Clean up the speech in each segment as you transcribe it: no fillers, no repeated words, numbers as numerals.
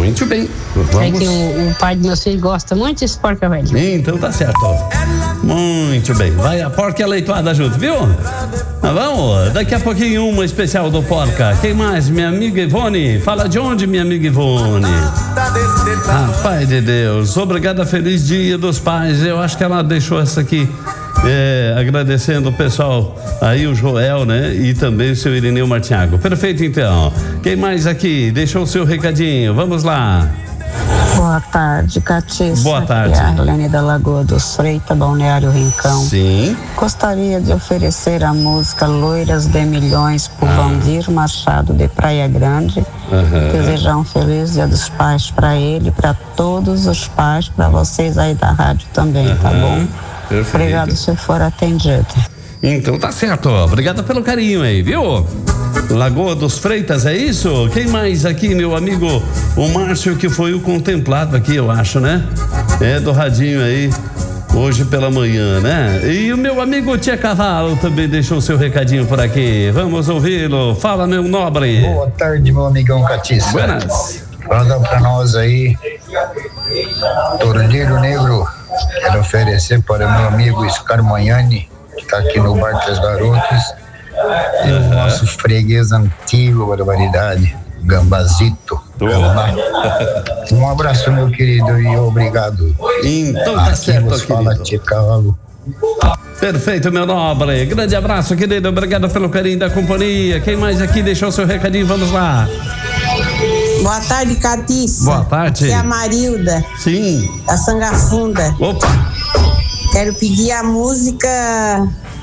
Muito bem. Vamos. É que o pai de meus filhos gosta muito desse porca velho. Então tá certo. Muito bem. Vai a porca e a leitoada junto, viu? Vamos, daqui a pouquinho uma especial do porca. Quem mais? Minha amiga Ivone. Fala de onde, minha amiga Ivone? Pai de Deus, obrigada, feliz dia dos pais. Eu acho que ela deixou essa aqui agradecendo o pessoal aí, o Joel, né? E também o seu Irineu Martiago. Perfeito, então. Quem mais aqui? Deixou o seu recadinho. Vamos lá. Boa tarde, Catiça. Boa tarde. Aqui é a Arlene da Lagoa dos Freitas, Balneário Rincão. Sim. Gostaria de oferecer a música Loiras de Milhões por Valdir Machado de Praia Grande. Desejar um feliz dia dos pais para ele, para todos os pais, para vocês aí da rádio também, tá bom? Perfeito. Obrigado se for atendido. Então tá certo. Obrigado pelo carinho aí, viu? Lagoa dos Freitas, é isso? Quem mais aqui, meu amigo? O Márcio, que foi o contemplado aqui, eu acho, né? É do radinho aí, hoje pela manhã, né? E o meu amigo Tia Cavalo também deixou seu recadinho por aqui. Vamos ouvi-lo. Fala, meu nobre. Boa tarde, meu amigão Catiça. Buenas. Manda pra nós aí, Torneiro Negro. Quero oferecer para meu amigo Scarmagnani, que tá aqui no Bar Três Garotos. E o nosso freguês antigo, barbaridade, Gambazito. Gambá. Um abraço, meu querido, e obrigado. Então tá aqui certo, vos fala querido. Tia Cavalo. Perfeito, meu nobre. Grande abraço, querido. Obrigado pelo carinho da companhia. Quem mais aqui deixou seu recadinho? Vamos lá. Boa tarde, Catiça. Boa tarde. Aqui é a Marilda. Sim. Da Sangafunda. Opa. Quero pedir a música.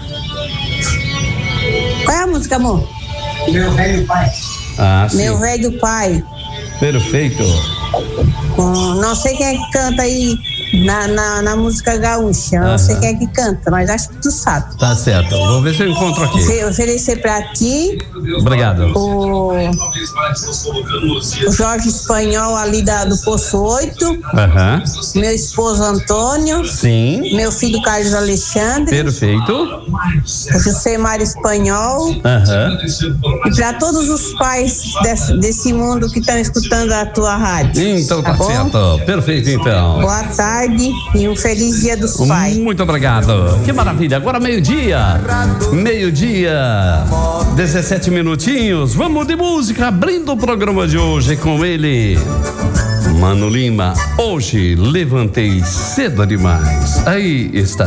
Qual é a música, amor? Meu velho pai. Sim. Meu velho pai. Perfeito. Não sei quem é que canta aí na música gaúcha. Não sei quem é que canta, mas acho que tu sabe. Tá certo. Vou ver se eu encontro aqui. Oferecer pra ti. Obrigado. O Jorge Espanhol ali do Poço 8. Meu esposo Antônio. Sim. Meu filho Carlos Alexandre. Perfeito. O José Mário Espanhol. E para todos os pais desse mundo que estão escutando a tua rádio. Então tá bom? certo. Perfeito, então. Boa tarde e um feliz dia dos pais. Muito obrigado. Que maravilha. Agora meio-dia. Meio-dia. 17 minutinhos. Vamos de música. Abrindo o programa de hoje com ele, Mano Lima. Hoje levantei cedo demais. Aí está.